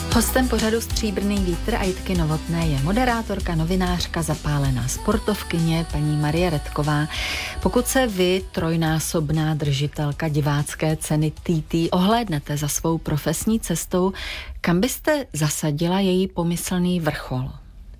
Hostem pořadu Stříbrný vítr Ajdky Novotné je moderátorka, novinářka, zapálená sportovkyně paní Marie Redková. Pokud se vy, trojnásobná držitelka divácké ceny TT, ohlédnete za svou profesní cestou, kam byste zasadila její pomyslný vrchol?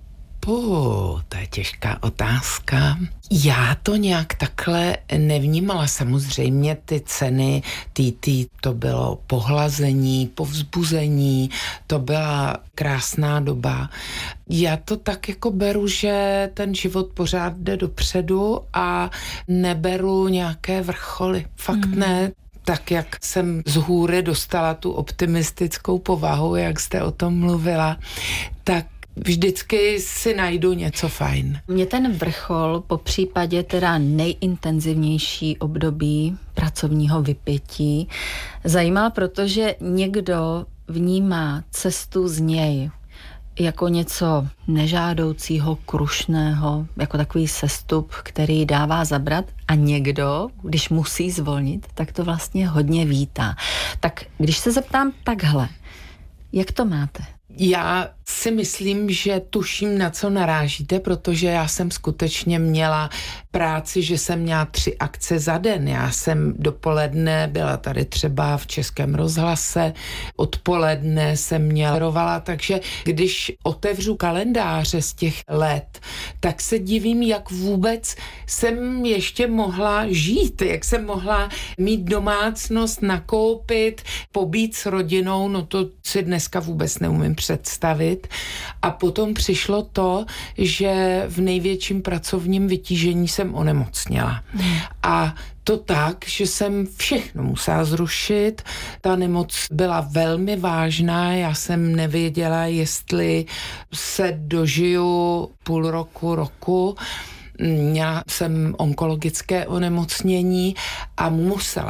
To je těžká otázka. Já to nějak takhle nevnímala. Samozřejmě ty ceny TT, to bylo pohlazení, povzbuzení, to byla krásná doba. Já to tak jako beru, že ten život pořád jde dopředu a neberu nějaké vrcholy. Fakt ne. Tak, jak jsem z hůry dostala tu optimistickou povahu, jak jste o tom mluvila, tak vždycky si najdu něco fajn. Mě ten vrchol, popřípadě teda nejintenzivnější období pracovního vypětí, zajímal, protože někdo vnímá cestu z něj jako něco nežádoucího, krušného, jako takový sestup, který dává zabrat, a někdo, když musí zvolnit, tak to vlastně hodně vítá. Tak když se zeptám takhle, jak to máte? Já si myslím, že tuším, na co narážíte, protože já jsem skutečně měla práci, že jsem měla 3 akce za den. Já jsem dopoledne byla tady třeba v Českém rozhlase, odpoledne jsem měla, takže když otevřu kalendáře z těch let, tak se divím, jak vůbec jsem ještě mohla žít, jak jsem mohla mít domácnost, nakoupit, pobít s rodinou, no to si dneska vůbec neumím představit. A potom přišlo to, že v největším pracovním vytížení jsem onemocněla. A to tak, že jsem všechno musela zrušit. Ta nemoc byla velmi vážná, já jsem nevěděla, jestli se dožiju půl roku. Měla jsem onkologické onemocnění a musela